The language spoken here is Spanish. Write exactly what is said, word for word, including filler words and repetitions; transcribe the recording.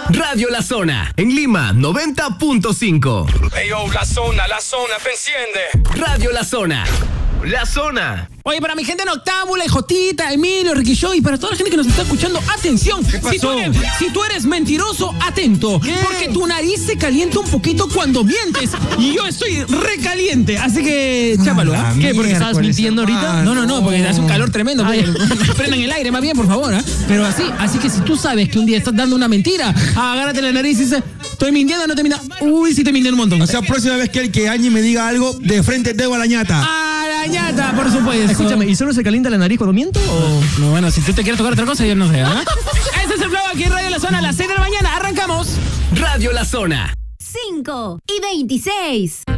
Radio La Zona, en Lima, noventa punto cinco. Hey yo, La Zona, La Zona, te enciende. Radio La Zona. La Zona. Oye, para mi gente noctámbula, Jotita, Emilio, Ricky Show y para toda la gente que nos está escuchando, atención. ¿Qué pasó? Si tú eres, si tú eres mentiroso, atento. ¿Qué? Porque tu nariz se calienta un poquito cuando mientes. Y yo estoy recaliente. Así que, chápalo, ¿ah? ¿Qué? ¿Porque estabas mintiendo ahorita? No, no, no, porque hace un calor tremendo. Pues, prendan el aire más bien, por favor, ¿ah? Pero así, así que si tú sabes que un día estás dando una mentira, agárrate la nariz y dices, estoy mintiendo o no te mintiendo. Uy, sí te mintiendo un montón. O sea, próxima vez que el que Angie me diga algo, de frente tengo a la ñata. A la ñata, por supuesto. Escúchame, ¿y solo se calienta la nariz cuando miento? O... No, bueno, si tú te quieres tocar otra cosa, yo no sé, ¿ah? Ese es el flow aquí en Radio La Zona a las seis de la mañana. Arrancamos. Radio La Zona. cinco y veintiséis.